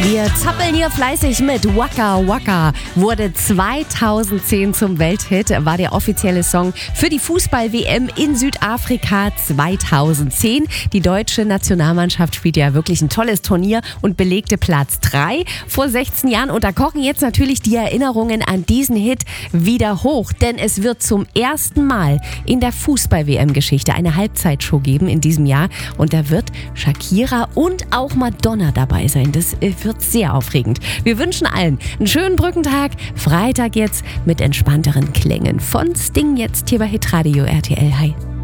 Wir zappeln hier fleißig mit Waka Waka. Wurde 2010 zum Welthit, war der offizielle Song für die Fußball-WM in Südafrika 2010. Die deutsche Nationalmannschaft spielt ja wirklich ein tolles Turnier und belegte Platz 3 vor 16 Jahren. Und da kochen jetzt natürlich die Erinnerungen an diesen Hit wieder hoch. Denn es wird zum ersten Mal in der Fußball-WM-Geschichte eine Halbzeitshow geben in diesem Jahr. Und da wird Shakira und auch Madonna dabei sein. Das wird sehr aufregend. Wir wünschen allen einen schönen Brückentag. Freitag jetzt mit entspannteren Klängen von Sting jetzt hier bei Hitradio RTL. Hi.